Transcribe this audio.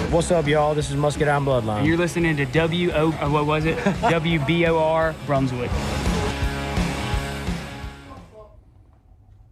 What's up, y'all? This is Muscadine Bloodline. And you're listening to WBOR Brunswick.